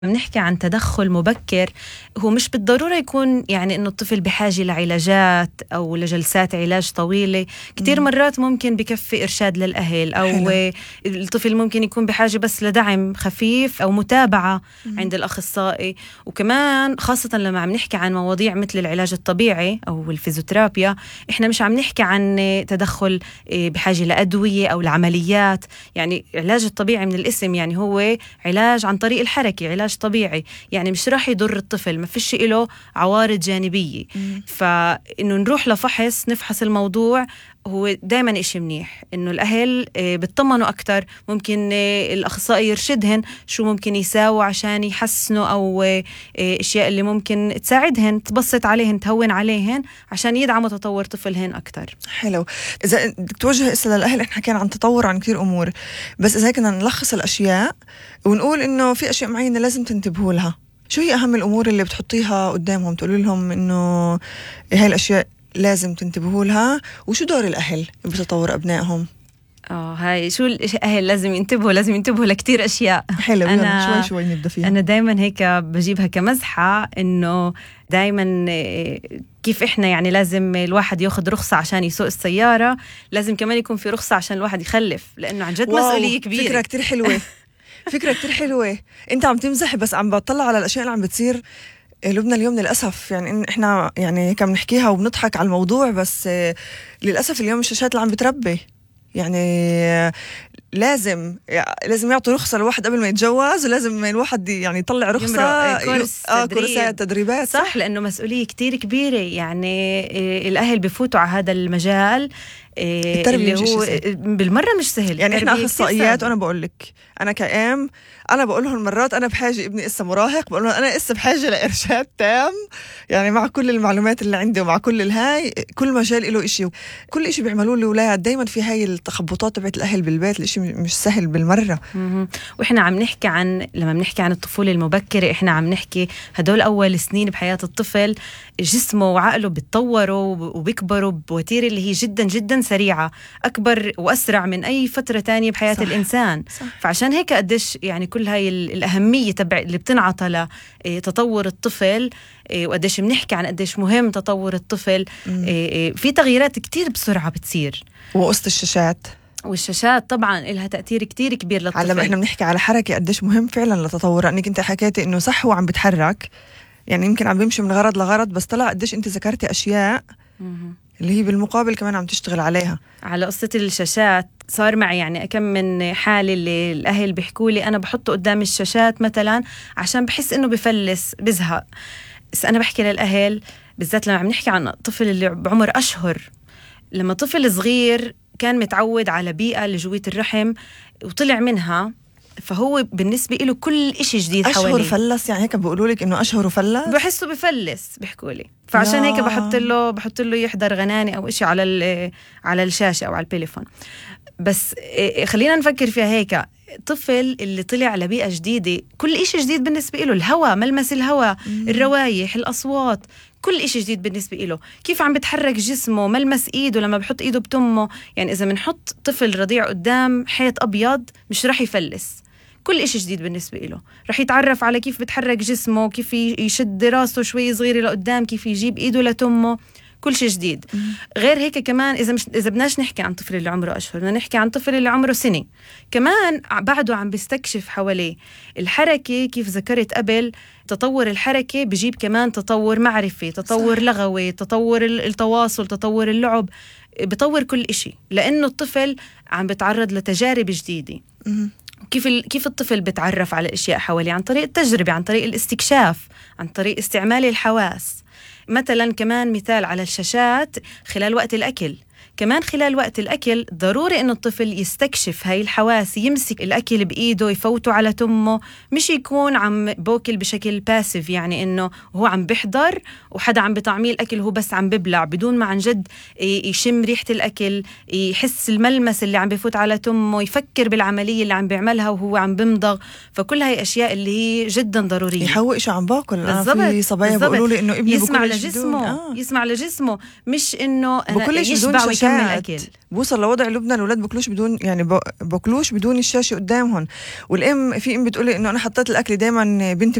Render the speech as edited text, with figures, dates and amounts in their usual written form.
بنحكي عن تدخل مبكر، هو مش بالضرورة يكون يعني إنه الطفل بحاجة لعلاجات أو لجلسات علاج طويلة. كتير مرات ممكن بكفي إرشاد للأهل، أو حلو. الطفل ممكن يكون بحاجة بس لدعم خفيف أو متابعة عند الأخصائي. وكمان خاصة لما عم نحكي عن مواضيع مثل العلاج الطبيعي أو الفيزيوثيرابيا، إحنا مش عم نحكي عن تدخل بحاجة لأدوية أو لعمليات. يعني العلاج الطبيعي من الاسم يعني هو علاج عن طريق الحركة، علاج طبيعي، يعني مش راح يضر الطفل، ما فيش له عوارض جانبية. فإنه نروح لفحص نفحص الموضوع هو دايما إشي منيح، إنه الأهل بتطمنوا أكتر. ممكن الأخصائي يرشدهن شو ممكن يساووا عشان يحسنوا، أو إشياء اللي ممكن تساعدهن، تبسط عليهن، تهون عليهن عشان يدعموا تطور طفلهن أكتر. حلو. إذا بدك توجه إسا للأهل، إحنا حكينا عن تطور عن كتير أمور، بس إذا هيك بدنا نلخص الأشياء ونقول إنه في أشياء معينة لازم تنتبهوا لها. شو هي أهم الأمور اللي بتحطيها قدامهم تقولوا لهم إنه هاي الأشياء لازم تنتبهوا لها، وشو دور الأهل بتطور أبنائهم؟ هاي شو الأهل لازم ينتبهوا لكتير أشياء. حلو. أنا شوي نبدأ فيها. أنا دايما هيك بجيبها كمزحة، إنه دايما كيف إحنا يعني لازم الواحد ياخد رخصة عشان يسوق السيارة، لازم كمان يكون في رخصة عشان الواحد يخلف، لأنه عن جد مسؤولية كبيرة. فكرة كتير حلوة. فكرة كتير حلوة. أنت عم تمزح، بس عم بطلع على الأشياء اللي عم بتصير لبنى اليوم للأسف. يعني إن إحنا يعني كم نحكيها وبنضحك على الموضوع، بس للأسف اليوم الشاشات اللي عم بتربي. يعني لازم يعطوا رخصة الواحد قبل ما يتجوز، ولازم الواحد يعني يطلع رخصة كورسات تدريبات. صح، لأنه مسؤولية كتير كبيرة. يعني الأهل بفوتوا على هذا المجال اللي هو بالمرة مش سهل. يعني إحنا أخصائيات، وأنا بقول لك أنا كأم، أنا بقول لهم مرات أنا بحاجة، ابني إسا مراهق، بقول لهم أنا إسا بحاجة لإرشاد تام، يعني مع كل المعلومات اللي عندي ومع كل الهاي، كل مجال له إشي، كل إشي بيعملوه الأولاد. دايما في هاي التخبطات تبعت الأهل بالبيت، الإشي مش سهل بالمرة. وإحنا عم نحكي عن، لما بنحكي عن الطفولة المبكرة، إحنا عم نحكي هدول أول سنين بحياة الطفل، جسمه وعقله بيتطوروا وبيكبروا بوتيرة اللي هي جدا جدا سريعة، أكبر وأسرع من أي فترة تانية بحياة الإنسان. صح. فعشان هيك قديش يعني كل هاي الأهمية تبع اللي بتنعطى لتطور الطفل، وقديش بنحكي عن قديش مهم تطور الطفل. في تغييرات كتير بسرعة بتصير. وقصة الشاشات، والشاشات طبعا لها تأثير كتير كبير للطفل. لما احنا بنحكي على حركة قديش مهم فعلا لتطور، لأنك انت حكيتي انه صح هو عم بتحرك، يعني يمكن عم بيمشي من غرض لغرض، بس طلع قديش انت ذكرتي أشياء اللي هي بالمقابل كمان عم تشتغل عليها. على قصة الشاشات صار معي يعني كم من حالة اللي الأهل بيحكوا لي أنا بحطه قدام الشاشات مثلا عشان بحس إنه بفلس بزهق. بس أنا بحكي للأهل بالذات لما عم نحكي عن طفل اللي بعمر أشهر، لما طفل صغير كان متعود على بيئة لجوية الرحم وطلع منها، فهو بالنسبة له كل إشي جديد حواليه. أشهر فلس، يعني هيك بقولوا لك إنه أشهر فلس، بحسه بفلس بيحكوا لي. فعشان هيك بحط له يحضر غناني أو إشي على الشاشة أو على البيليفون. بس خلينا نفكر فيها هيك، طفل اللي طلع على بيئة جديدة كل إشي جديد بالنسبة له، الهواء، ملمس الهواء، الروايح، الأصوات، كل إشي جديد بالنسبة له. كيف عم بتحرك جسمه، ملمس إيده لما بحط إيده بتمه. يعني إذا منحط طفل رضيع قدام حيط أبيض مش رح يفلس، كل إشي جديد بالنسبة له. رح يتعرف على كيف بتحرك جسمه، كيف يشد راسه شوي صغيرة لقدام، كيف يجيب إيده لتمه، كل شيء جديد. غير هيك كمان إذا بدناش نحكي عن طفل اللي عمره أشهر، بدنا نحكي عن طفل اللي عمره سنة، كمان بعده عم بيستكشف حواليه الحركة. كيف ذكرت قبل، تطور الحركة بجيب كمان تطور معرفي، تطور صح. لغوي، تطور التواصل، تطور اللعب، بطور كل إشي، لأنه الطفل عم بتعرض لتجارب جديدة. كيف الطفل بتعرف على الأشياء حواليه؟ عن طريق التجربة، عن طريق الاستكشاف، عن طريق استعمال الحواس. مثلا كمان مثال على الشاشات خلال وقت الأكل، كمان خلال وقت الأكل ضروري إنه الطفل يستكشف هاي الحواس، يمسك الأكل بإيده، يفوته على تمه، مش يكون عم بوكل بشكل باسيف، يعني إنه هو عم بحضر وحدا عم بطعميه الأكل هو بس عم ببلع بدون ما عن جد يشم ريحة الأكل، يحس الملمس اللي عم بفوت على تمه، يفكر بالعملية اللي عم بيعملها وهو عم بمضغ. فكل هاي أشياء اللي هي جدا ضرورية. يحوق شو عم باكل. في صبايا بيقولوا لي إنه ابني يسمع لجسمه، يسمع لجسمه، مش إنه أنا يشبع الأكل. بوصل لوضع لبنى الأولاد بكلوش بدون يعني بكلوش بدون الشاشة قدامهم. والأم في أم بتقولي إنه أنا حطيت الأكل دايما بنتي